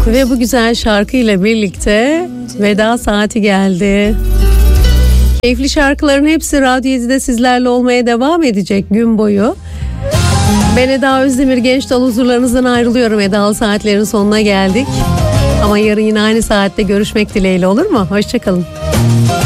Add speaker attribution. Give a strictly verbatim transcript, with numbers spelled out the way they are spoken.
Speaker 1: Ve bu güzel şarkıyla birlikte veda saati geldi. Keyifli şarkıların hepsi Radyo yedide sizlerle olmaya devam edecek gün boyu. Ben Eda Özdemir, Genç Dal huzurlarınızdan ayrılıyorum. Edalı saatlerin sonuna geldik. Ama yarın yine aynı saatte görüşmek dileğiyle, olur mu? Hoşçakalın.